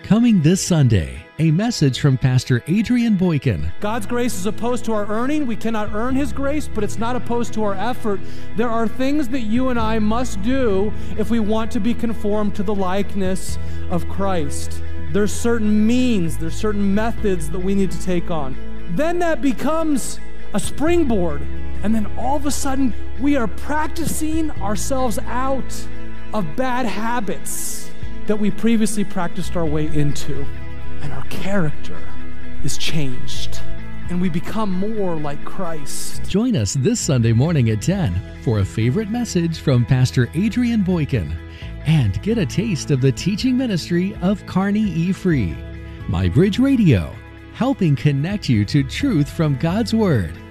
Coming this Sunday, a message from Pastor Adrian Boykin. God's grace is opposed to our earning. We cannot earn His grace, but it's not opposed to our effort. There are things that you and I must do if we want to be conformed to the likeness of Christ. There's certain means, there's certain methods that we need to take on. Then that becomes a springboard. And then all of a sudden, we are practicing ourselves out of bad habits that we previously practiced our way into. And our character is changed. And we become more like Christ. Join us this Sunday morning at 10 for a favorite message from Pastor Adrian Boykin. And get a taste of the teaching ministry of Carney E. Free. My Bridge Radio, helping connect you to truth from God's Word.